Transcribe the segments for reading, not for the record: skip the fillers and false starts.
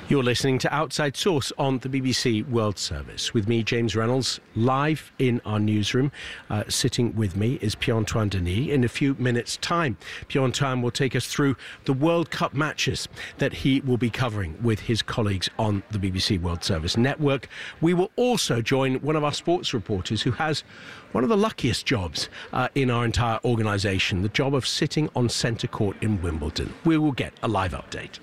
You're listening to Outside Source on the BBC World Service. With me, James Reynolds, live in our newsroom. Sitting with me is Pierre-Antoine Denis. In a few minutes' time, Pierre-Antoine will take us through the World Cup matches that he will be covering with his colleagues on the BBC World Service network. We will also join one of our sports reporters who has one of the luckiest jobs in our entire organisation, the job of sitting on centre court in Wimbledon. We will get a live update.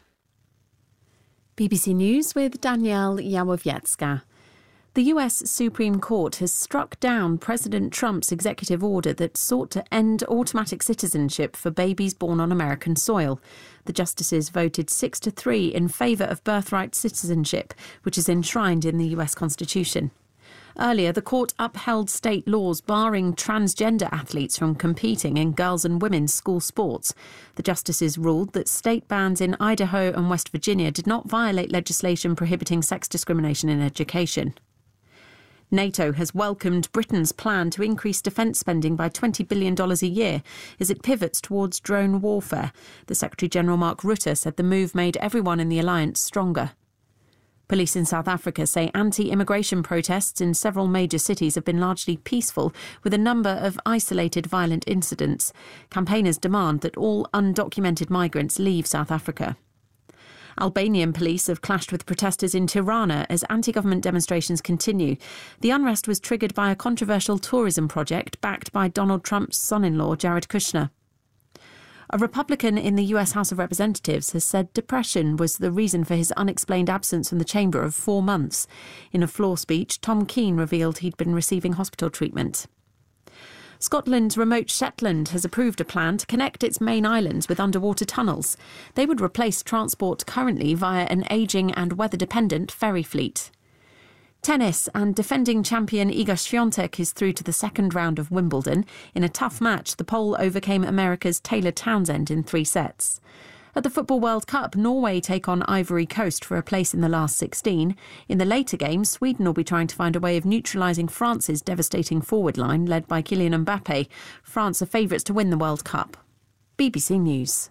BBC News with Danielle Yawowiecka. The US Supreme Court has struck down President Trump's executive order that sought to end automatic citizenship for babies born on American soil. The justices voted 6-3 in favour of birthright citizenship, which is enshrined in the US Constitution. Earlier, the court upheld state laws barring transgender athletes from competing in girls' and women's school sports. The justices ruled that state bans in Idaho and West Virginia did not violate legislation prohibiting sex discrimination in education. NATO has welcomed Britain's plan to increase defence spending by $20 billion a year as it pivots towards drone warfare. The Secretary-General Mark Rutte said the move made everyone in the alliance stronger. Police in South Africa say anti-immigration protests in several major cities have been largely peaceful, with a number of isolated violent incidents. Campaigners demand that all undocumented migrants leave South Africa. Albanian police have clashed with protesters in Tirana as anti-government demonstrations continue. The unrest was triggered by a controversial tourism project backed by Donald Trump's son-in-law, Jared Kushner. A Republican in the US House of Representatives has said depression was the reason for his unexplained absence from the chamber of 4 months. In a floor speech, Tom Keane revealed he'd been receiving hospital treatment. Scotland's remote Shetland has approved a plan to connect its main islands with underwater tunnels. They would replace transport currently via an ageing and weather-dependent ferry fleet. Tennis, and defending champion Iga Swiatek is through to the second round of Wimbledon. In a tough match, the Pole overcame America's Taylor Townsend in 3 sets. At the Football World Cup, Norway take on Ivory Coast for a place in the last 16. In the later games, Sweden will be trying to find a way of neutralising France's devastating forward line, led by Kylian Mbappe. France are favourites to win the World Cup. BBC News.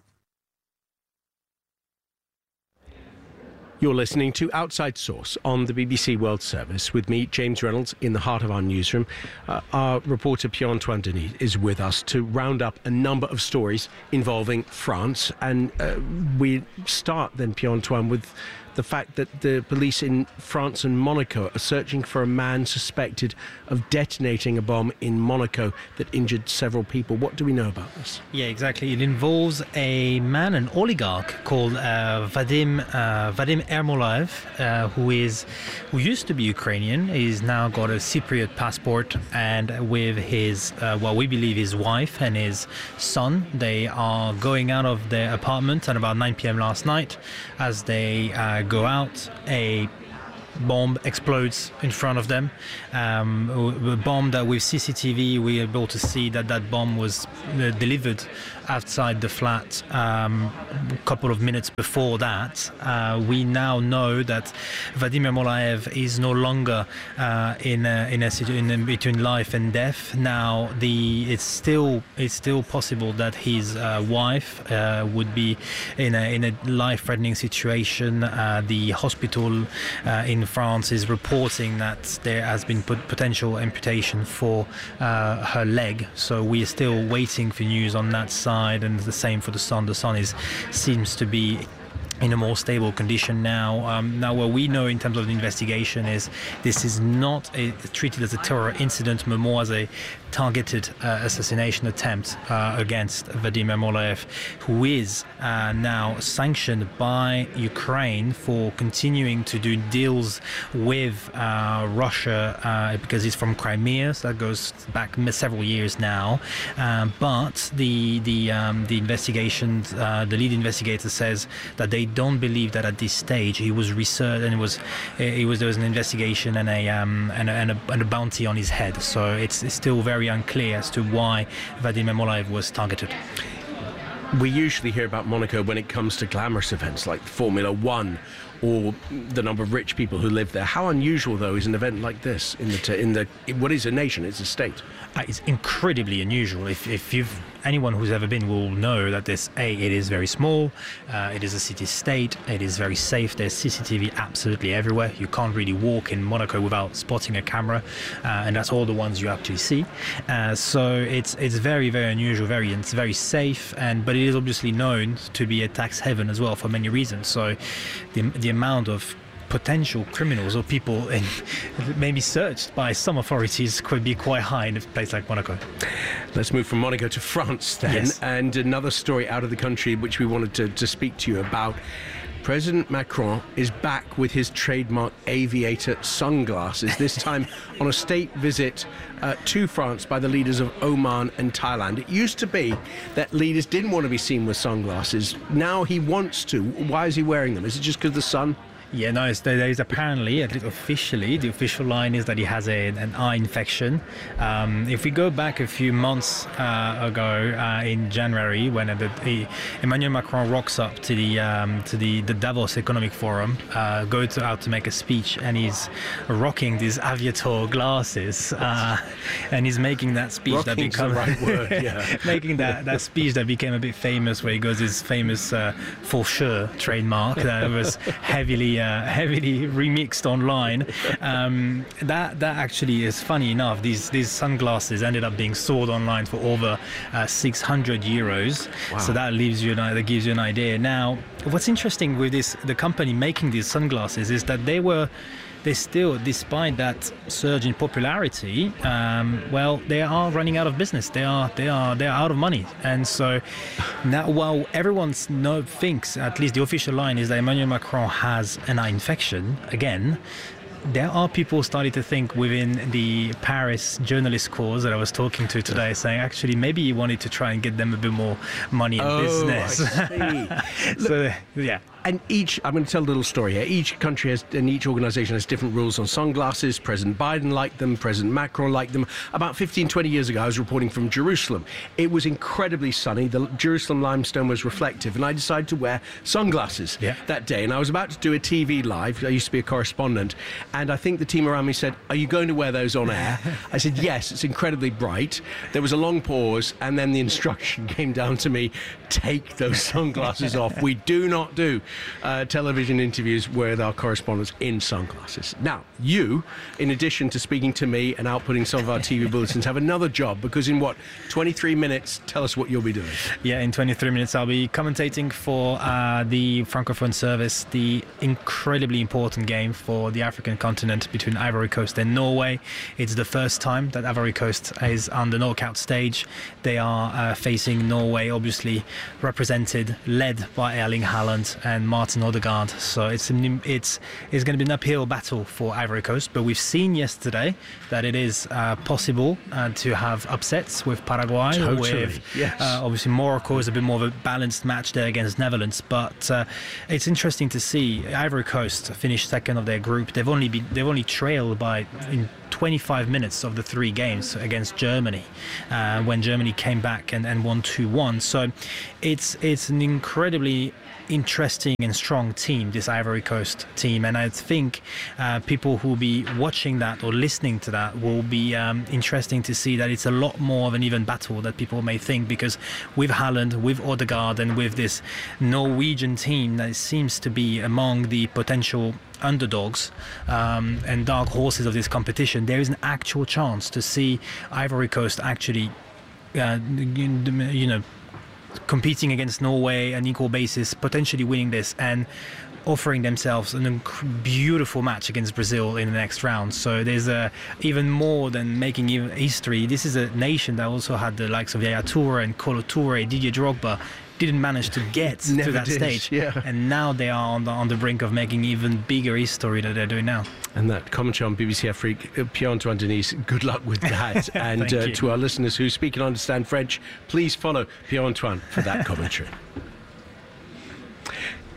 You're listening to Outside Source on the BBC World Service with me, James Reynolds, in the heart of our newsroom. Our reporter Pierre-Antoine Denis is with us to round up a number of stories involving France. And we start then, Pierre-Antoine, with the fact that the police in France and Monaco are searching for a man suspected of detonating a bomb in Monaco that injured several people. What do we know about this? Yeah, exactly. It involves a man, an oligarch called Vadim Ermolaev, who used to be Ukrainian. He's now got a Cypriot passport, and with his, we believe his wife and his son, they are going out of their apartment at about 9 p.m. last night. As they go out, a bomb explodes in front of them. A bomb that with CCTV we're able to see that bomb was delivered outside the flat a couple of minutes before that. We now know that Vadim Ermolaev is no longer in between life and death. Now it's still possible that his wife would be in a life-threatening situation. The hospital in France is reporting that there has been potential amputation for her leg, so we are still waiting for news on that side, and the same for the son. The son seems to be in a more stable condition now. Now, what we know in terms of the investigation is this is not treated as a terror incident, but more as a targeted assassination attempt against Vadim Ermolaev, who is now sanctioned by Ukraine for continuing to do deals with Russia because he's from Crimea, so that goes back several years now. But the investigation, the lead investigator says that they don't believe that at this stage he was researched, and there was an investigation and a bounty on his head. So it's still very unclear as to why Vadim Ermolaev was targeted. We usually hear about Monaco when it comes to glamorous events like Formula One or the number of rich people who live there. How unusual, though, is an event like this in what is a nation? It's a state. It's incredibly unusual. If anyone who's ever been will know that it is very small, it is a city-state, it is very safe, there's CCTV absolutely everywhere. You can't really walk in Monaco without spotting a camera, and that's all the ones you actually see. So it's very, very unusual, it's very safe, but it is obviously known to be a tax haven as well for many reasons. So the amount of potential criminals or people maybe searched by some authorities could be quite high in a place like Monaco. Let's move from Monaco to France then. Yes. And another story out of the country which we wanted to speak to you about. President Macron is back with his trademark aviator sunglasses, this time on a state visit to France by the leaders of Oman and Thailand. It used to be that leaders didn't want to be seen with sunglasses. Now he wants to. Why is he wearing them? Is it just because of the sun? Yeah, no, there is apparently, at least officially, the official line is that he has an eye infection. If we go back a few months ago in January, when Emmanuel Macron rocks up to the Davos Economic Forum, goes out to make a speech, and he's rocking these aviator glasses, and he's making that speech that became the right word, yeah. making that speech that became a bit famous, where he goes his famous for sure trademark that was heavily remixed online. That actually is funny enough. These sunglasses ended up being sold online for over 600 euros. Wow. So that gives you an idea. Now, what's interesting with the company making these sunglasses is that they still, despite that surge in popularity, they are running out of business. They are out of money, and so now, while everyone thinks, at least the official line is that Emmanuel Macron has an eye infection again, there are people starting to think within the Paris journalist corps that I was talking to today, saying actually maybe he wanted to try and get them a bit more money in business. I see. So yeah. And I'm going to tell a little story here. Each country and each organisation has different rules on sunglasses. President Biden liked them. President Macron liked them. About 15, 20 years ago, I was reporting from Jerusalem. It was incredibly sunny. The Jerusalem limestone was reflective, and I decided to wear sunglasses that day. And I was about to do a TV live. I used to be a correspondent, and I think the team around me said, "Are you going to wear those on air?" I said, "Yes, it's incredibly bright." There was a long pause, and then the instruction came down to me, "Take those sunglasses off. We do not do television interviews with our correspondents in sunglasses." Now, you, in addition to speaking to me and outputting some of our TV bulletins, have another job, because in 23 minutes, tell us what you'll be doing. Yeah, in 23 minutes, I'll be commentating for the Francophone service, the incredibly important game for the African continent between Ivory Coast and Norway. It's the first time that Ivory Coast is on the knockout stage. They are facing Norway, obviously led by Erling Haaland and Martin Odegaard. So it's going to be an uphill battle for Ivory Coast, but we've seen yesterday that it is possible to have upsets with Paraguay. Totally, yes. Obviously Morocco is a bit more of a balanced match there against Netherlands, but it's interesting to see Ivory Coast finish second of their group. They've only trailed by in 25 minutes of the 3 games against Germany, when Germany came back and won 2-1. So it's an incredibly interesting and strong team, this Ivory Coast team, and I think people who will be watching that or listening to that will be interesting to see that it's a lot more of an even battle that people may think, because with Haaland, with Odegaard, and with this Norwegian team that seems to be among the potential underdogs and dark horses of this competition, there is an actual chance to see Ivory Coast actually competing against Norway on an equal basis, potentially winning this and offering themselves a beautiful match against Brazil in the next round. So there's even more than making history. This is a nation that also had the likes of Yaya Toure and Kolo Toure, Didier Drogba, didn't manage to get to that stage, and now they are on the brink of making even bigger history that they're doing now. And that commentary on BBC Afrique, Pierre-Antoine Denis, good luck with that. And to our listeners who speak and understand French, please follow Pierre-Antoine for that commentary.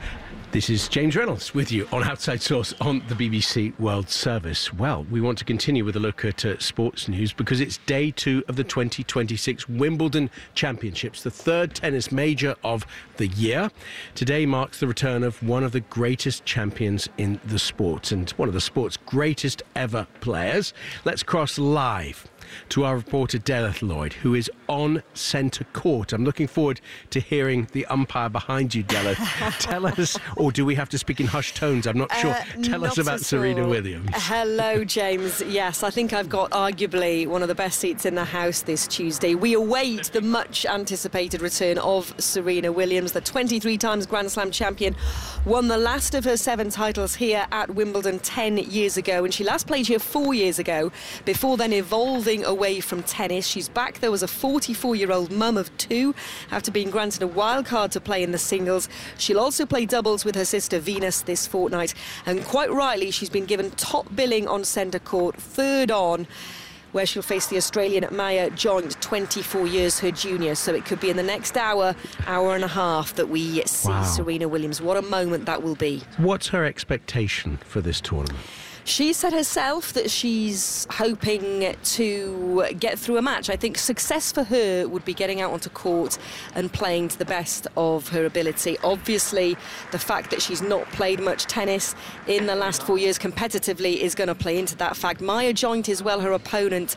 This is James Reynolds with you on Outside Source on the BBC World Service. Well, we want to continue with a look at sports news because it's day 2 of the 2026 Wimbledon Championships, the third tennis major of the year. Today marks the return of one of the greatest champions in the sport and one of the sport's greatest ever players. Let's cross live to our reporter Delith Lloyd, who is on centre court. I'm looking forward to hearing the umpire behind you, Delith. Tell us, or do we have to speak in hushed tones? I'm not sure. Tell us about Serena Williams. Hello, James. Yes, I think I've got arguably one of the best seats in the house this Tuesday. We await the much anticipated return of Serena Williams, the 23 times Grand Slam champion, won the last of her 7 titles here at Wimbledon 10 years ago, and she last played here 4 years ago, before then evolving away from tennis. She's back though as a 44-year-old mum of 2 after being granted a wild card to play in the singles. She'll also play doubles with her sister Venus this fortnight, and quite rightly she's been given top billing on centre court, third on, where she'll face the Australian Maya Joint, 24 years her junior. So it could be in the next hour and a half that we see Serena Williams. What a moment that will be. What's her expectation for this tournament? She said herself that she's hoping to get through a match. I think success for her would be getting out onto court and playing to the best of her ability. Obviously, the fact that she's not played much tennis in the last 4 years competitively is going to play into that fact. Maya Joint is, well, her opponent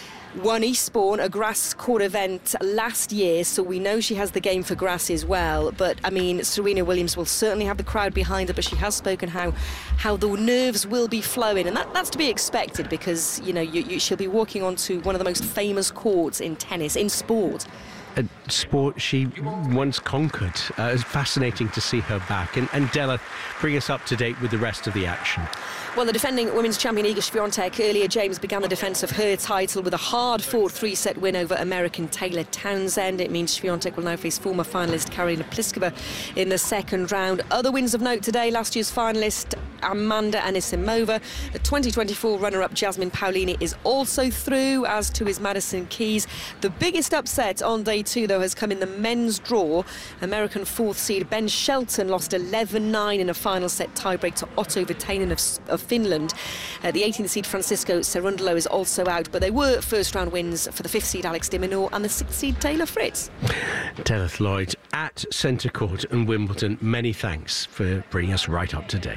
won Eastbourne, a grass court event last year, so we know she has the game for grass as well. But I mean, Serena Williams will certainly have the crowd behind her, but she has spoken how the nerves will be flowing, and that's to be expected because, you know, she'll be walking onto one of the most famous courts in tennis, in sport. A sport she once conquered. It's fascinating to see her back. And Della, bring us up to date with the rest of the action. Well, the defending women's champion Iga Swiatek earlier, James, began the defence of her title with a hard-fought 3-set win over American Taylor Townsend. It means Swiatek will now face former finalist Karolina Pliskova in the second round. Other wins of note today: last year's finalist Amanda Anisimova. The 2024 runner-up Jasmine Paolini is also through, as to is Madison Keys. The biggest upset on day 2, though, has come in the men's draw. American 4th seed Ben Shelton lost 11-9 in a final set tiebreak to Otto Virtanen of Finland. The 18th seed Francisco Cerundolo is also out, but they were first-round wins for the 5th seed Alex de Minaur and the 6th seed Taylor Fritz. Delith Lloyd at centre court in Wimbledon. Many thanks for bringing us right up to date.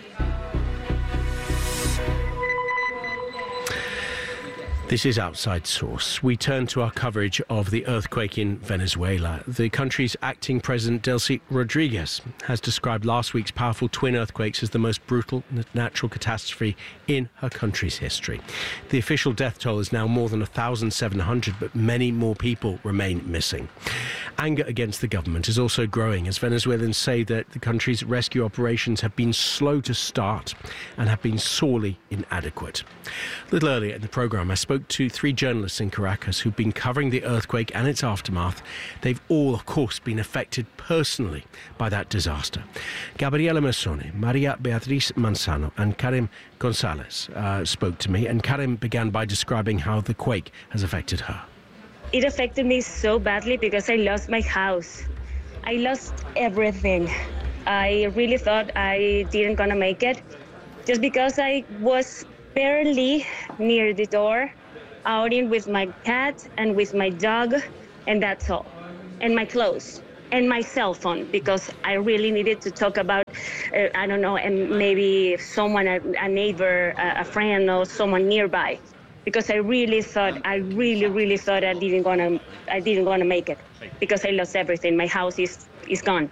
This is Outside Source. We turn to our coverage of the earthquake in Venezuela. The country's acting president, Delcy Rodriguez, has described last week's powerful twin earthquakes as the most brutal natural catastrophe in her country's history. The official death toll is now more than 1,700, but many more people remain missing. Anger against the government is also growing as Venezuelans say that the country's rescue operations have been slow to start and have been sorely inadequate. A little earlier in the programme, I spoke to 3 journalists in Caracas who've been covering the earthquake and its aftermath. They've all, of course, been affected personally by that disaster. Gabriela Mersone, Maria Beatriz Manzano and Karim Gonzalez spoke to me, and Karim began by describing how the quake has affected her. It affected me so badly because I lost my house. I lost everything. I really thought I didn't gonna make it just because I was barely near the door, outing with my cat and with my dog, and that's all. And my clothes and my cell phone, because I really needed to talk about, I don't know, and maybe someone, a neighbor, a friend, or someone nearby. Because I really thought I didn't gonna make it because I lost everything. My house is gone.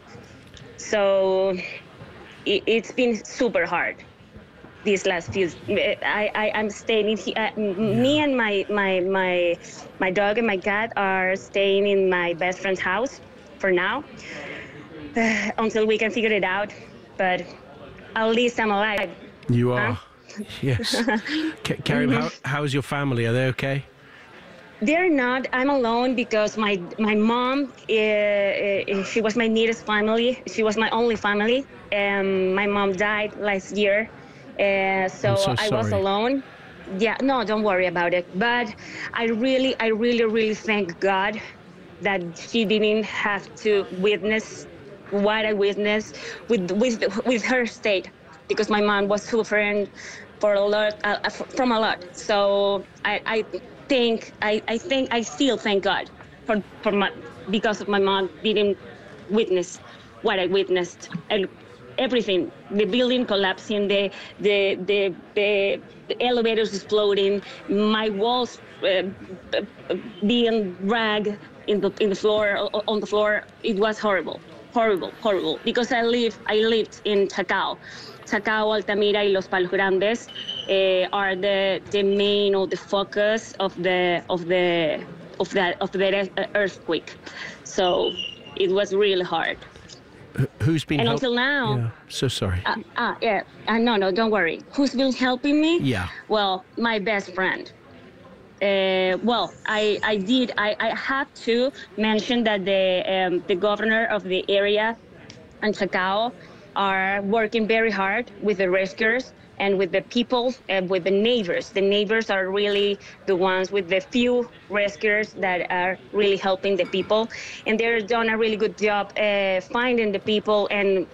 So it's been super hard these last few. I'm staying in here. Me and my dog and my cat are staying in my best friend's house for now until we can figure it out. But at least I'm alive. You are. Huh? Yes. Karim, how is your family? Are they okay? They're not. I'm alone because my mom, she was my nearest family. She was my only family. My mom died last year, so I was alone. Yeah, no, don't worry about it. But I really thank God that she didn't have to witness what I witnessed with her state, because my mom was suffering for a lot from a lot. So I still thank God because of my mom didn't witness what I witnessed. Everything, the building collapsing, the elevators exploding, my walls being dragged in the floor, on the floor. It was horrible. Because I lived in Chacao. Chacao, Altamira, y Los Palos Grandes are the main or the focus of the earthquake. So it was really hard. Who's been until now? Yeah, so sorry. No, don't worry. Who's been helping me? Yeah. Well, my best friend. I have to mention that the governor of the area and Chacao are working very hard with the rescuers and with the people and with the neighbors. The neighbors are really the ones with the few rescuers that are really helping the people, and they're done a really good job finding the people and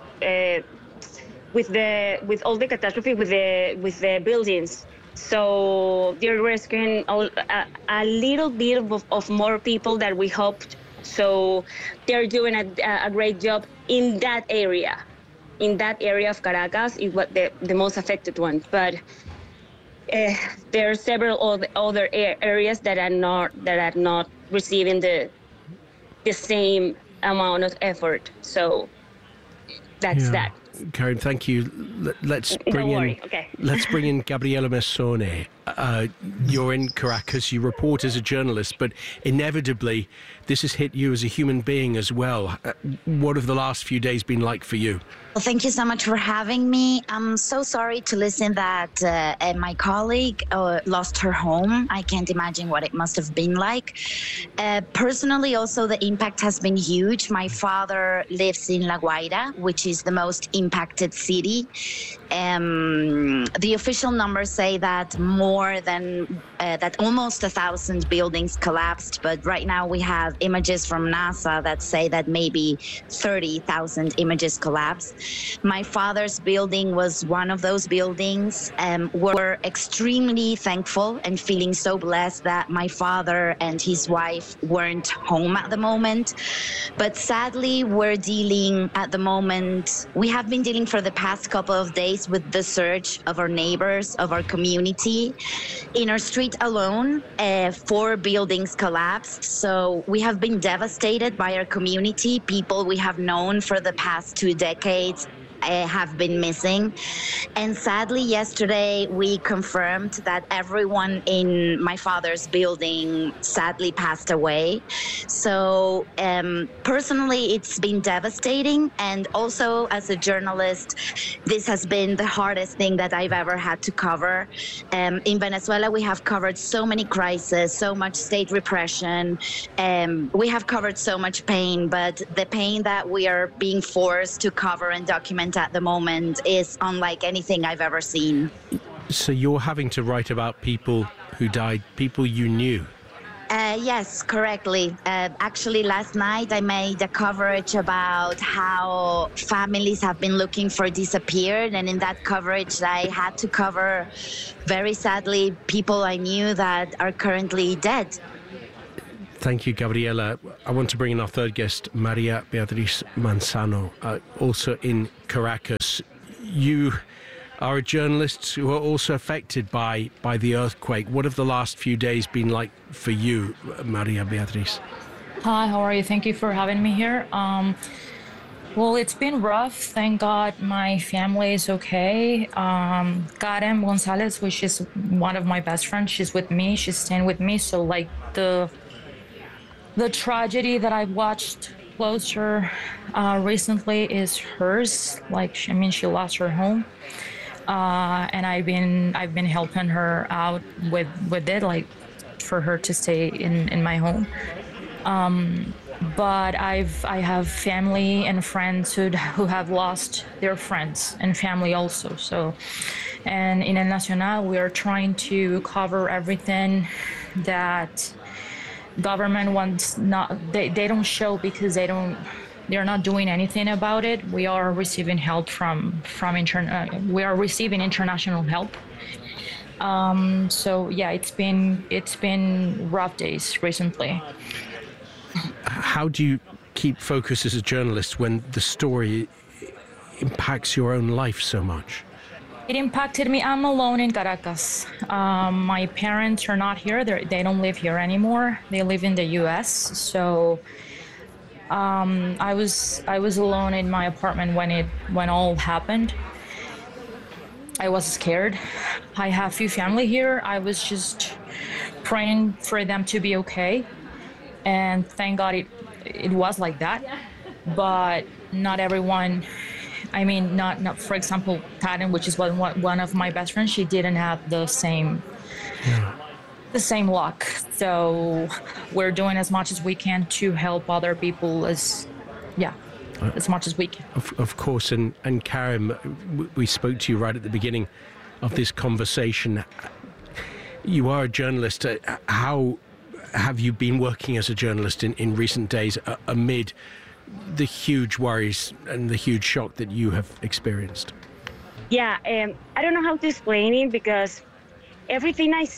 with all the catastrophe with the buildings. So they're rescuing a little bit of more people that we hoped. So they're doing a great job in that area. In that area of Caracas, it was the most affected one. But there are several other areas that are not receiving the same amount of effort. So that's that. Karen, thank you. Let's bring in Gabriela Mesone. You're in Caracas. You report as a journalist, but inevitably, this has hit you as a human being as well. What have the last few days been like for you? Well, thank you so much for having me. I'm so sorry to listen that my colleague lost her home. I can't imagine what it must have been like. Personally, also, the impact has been huge. My father lives in La Guaira, which is the most impacted city. The official numbers say that almost 1,000 buildings collapsed, but right now we have images from NASA that say that maybe 30,000 images collapsed. My father's building was one of those buildings. We're extremely thankful and feeling so blessed that my father and his wife weren't home at the moment. But sadly, we have been dealing for the past couple of days with the surge of our neighbors, of our community. In our street alone, 4 buildings collapsed. So we have been devastated by our community. People we have known for the past 2 decades have been missing. And sadly, yesterday we confirmed that everyone in my father's building sadly passed away. So personally, it's been devastating. And also as a journalist, this has been the hardest thing that I've ever had to cover. In Venezuela, we have covered so many crises, so much state repression. We have covered so much pain, but the pain that we are being forced to cover and document at the moment is unlike anything I've ever seen. So you're having to write about people who died, people you knew? Yes, correctly. Actually, last night I made a coverage about how families have been looking for disappeared, and in that coverage I had to cover, very sadly, people I knew that are currently dead. Thank you, Gabriela. I want to bring in our third guest, Maria Beatriz Manzano, also in Caracas. You are a journalist who are also affected by the earthquake. What have the last few days been like for you, Maria Beatriz? Hi, how are you? Thank you for having me here. Well, it's been rough. Thank God my family is okay. Karen Gonzalez, which is one of my best friends, she's with me. She's staying with me. So like the tragedy that I watched closer recently is hers. Like, she lost her home, and I've been helping her out with it, like for her to stay in my home. But I have family and friends who have lost their friends and family also. So, and in El Nacional, we are trying to cover everything that government wants they don't show, because they don't they're not doing anything about it. We are receiving help we are receiving international help. So yeah, it's been rough days recently. How do you keep focus as a journalist when the story impacts your own life so much? It impacted me. I'm alone in Caracas. My parents are not here. They don't live here anymore. They live in the U.S. So I was alone in my apartment when all happened. I was scared. I have few family here. I was just praying for them to be okay, and thank God it was like that. But not everyone. I mean, not for example, Karen, which is one of my best friends. She didn't have the same luck. So we're doing as much as we can to help other people as much as we can. Of course, and Karim, we spoke to you right at the beginning of this conversation. You are a journalist. How have you been working as a journalist in recent days amid the huge worries and the huge shock that you have experienced? Yeah, I don't know how to explain it, because everything I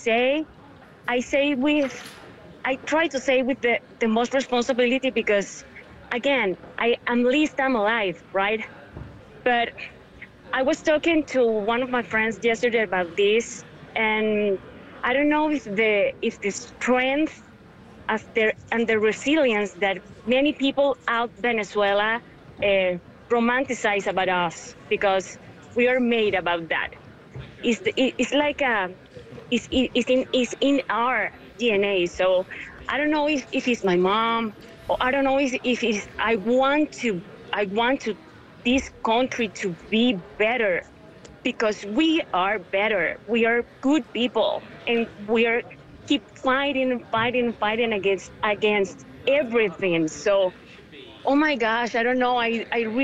try to say with the most responsibility, because again, at least I'm alive, right? But I was talking to one of my friends yesterday about this, and I don't know if the strength and the resilience that many people out Venezuela romanticize about us, because we are made about that. It's like it's in our DNA. So I don't know if it's my mom, or I don't know if it's I want this country to be better, because we are better. We are good people, and we are keep fighting against everything. So, oh my gosh, I don't know. I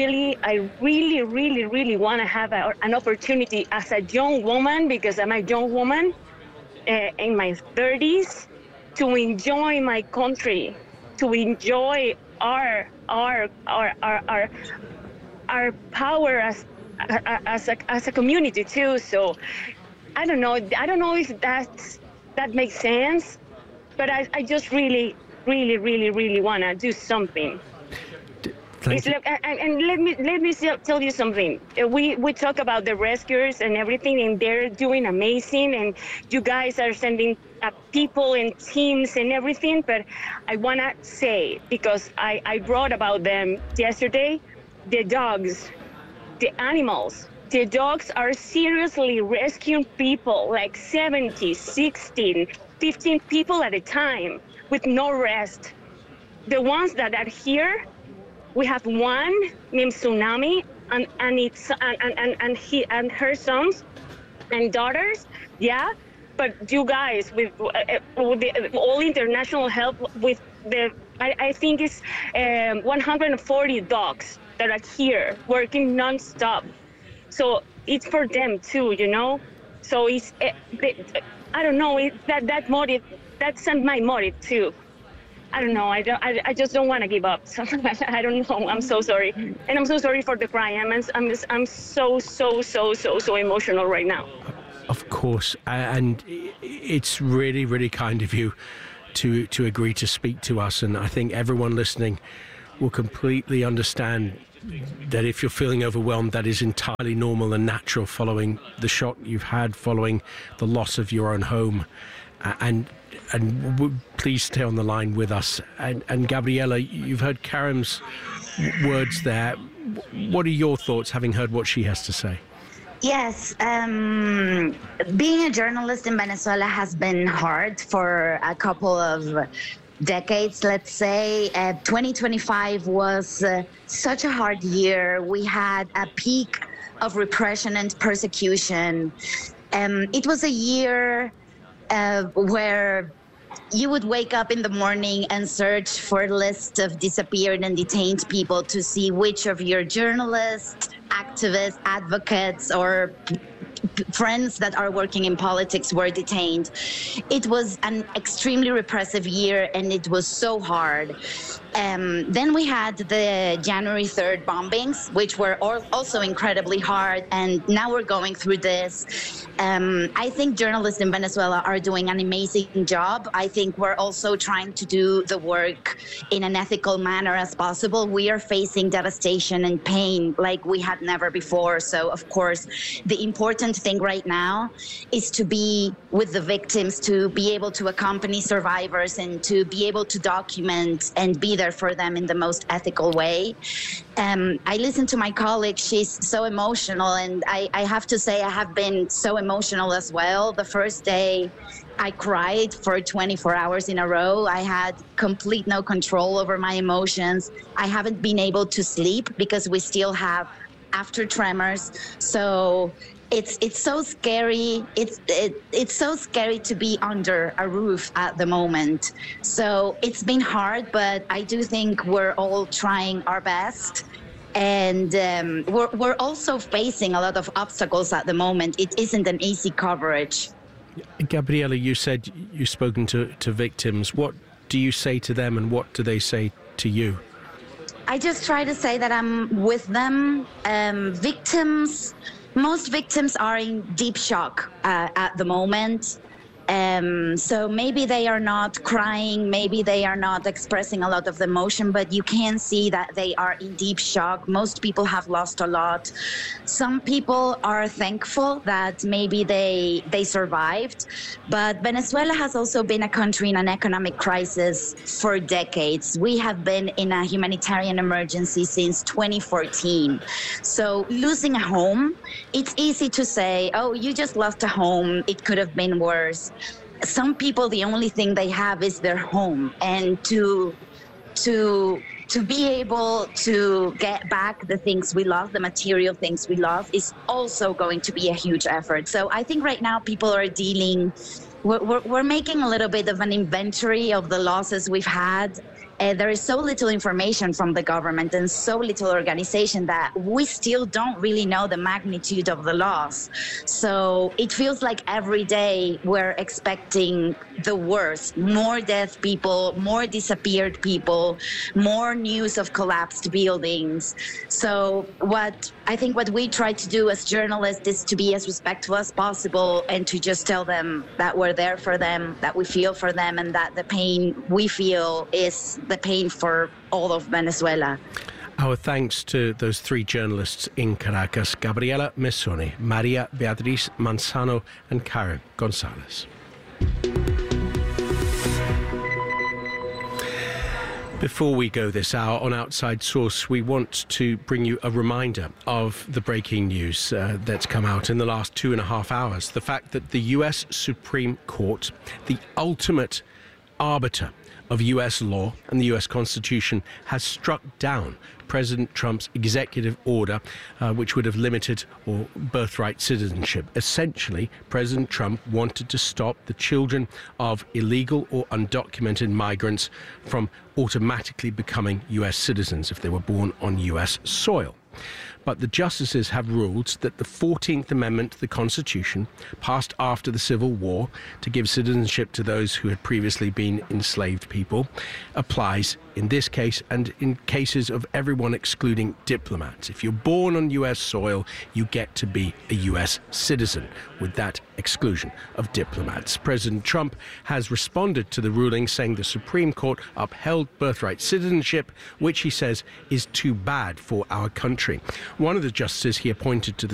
really want to have an opportunity as a young woman, because I'm a young woman in my 30s, to enjoy my country, to enjoy our power as a community too. So I don't know if that makes sense, but I just really want to do something. And let me tell you something. We talk about the rescuers and everything, and they're doing amazing, and you guys are sending people and teams and everything. But I want to say, because I wrote about them yesterday, the dogs, the animals. The dogs are seriously rescuing people, like 70, 16, 15 people at a time, with no rest. The ones that are here, we have one named Tsunami, and he and her sons and daughters. Yeah, but you guys, with the all international help, with I think it's 140 dogs that are here working nonstop. So it's for them too, you know. So it's I don't know, that motive, that's my motive too. I don't know. I just don't want to give up. So, I don't know. I'm so sorry, and I'm so sorry for the cry. I'm so emotional right now. Of course, and it's really kind of you to agree to speak to us. And I think everyone listening will completely understand that if you're feeling overwhelmed, that is entirely normal and natural following the shock you've had, following the loss of your own home. And please stay on the line with us. And Gabriela, you've heard Karim's words there. What are your thoughts, having heard what she has to say? Yes, being a journalist in Venezuela has been hard for a couple of decades, let's say. 2025 was such a hard year. We had a peak of repression and persecution. It was a year where you would wake up in the morning and search for a list of disappeared and detained people to see which of your journalists, activists, advocates, or friends that are working in politics were detained. It was an extremely repressive year, and it was so hard. Then we had the January 3rd bombings, which were also incredibly hard. And now we're going through this. I think journalists in Venezuela are doing an amazing job. I think we're also trying to do the work in an ethical manner as possible. We are facing devastation and pain like we had never before. So, of course, the important thing right now is to be with the victims, to be able to accompany survivors, and to be able to document and be there for them in the most ethical way. I listened to my colleague. She's so emotional, and I have to say I have been so emotional as well. The first day I cried for 24 hours in a row. I had complete no control over my emotions. I haven't been able to sleep because we still have after tremors. So it's so scary. It's so scary to be under a roof at the moment. So it's been hard, but I do think we're all trying our best. And we're also facing a lot of obstacles at the moment. It isn't an easy coverage. Gabriela, you said you've spoken to victims. What do you say to them, and what do they say to you? I just try to say that I'm with them. Most victims are in deep shock at the moment. So maybe they are not crying, maybe they are not expressing a lot of emotion, but you can see that they are in deep shock. Most people have lost a lot. Some people are thankful that maybe they survived, but Venezuela has also been a country in an economic crisis for decades. We have been in a humanitarian emergency since 2014. So losing a home, it's easy to say, oh, you just lost a home, it could have been worse. Some people, the only thing they have is their home, and to be able to get back the things we lost, the material things we lost, is also going to be a huge effort. So I think right now people are we're making a little bit of an inventory of the losses we've had. There is so little information from the government and so little organization that we still don't really know the magnitude of the loss. So it feels like every day we're expecting the worst, more dead people, more disappeared people, more news of collapsed buildings. So I think what we try to do as journalists is to be as respectful as possible and to just tell them that we're there for them, that we feel for them, and that the pain we feel is the pain for all of Venezuela. Our thanks to those three journalists in Caracas: Gabriela Messoni, Maria Beatriz Manzano, and Karen Gonzalez. Before we go this hour on Outside Source, we want to bring you a reminder of the breaking news that's come out in the last 2.5 hours. The fact that the US Supreme Court, the ultimate arbiter of US law and the US Constitution, has struck down President Trump's executive order, which would have limited or birthright citizenship. Essentially, President Trump wanted to stop the children of illegal or undocumented migrants from automatically becoming US citizens if they were born on US soil. But the justices have ruled that the 14th Amendment to the Constitution, passed after the Civil War to give citizenship to those who had previously been enslaved people, applies in this case and in cases of everyone excluding diplomats. If you're born on US soil, you get to be a US citizen, with that exclusion of diplomats. President Trump has responded to the ruling, saying the Supreme Court upheld birthright citizenship, which he says is too bad for our country. One of the justices he appointed to the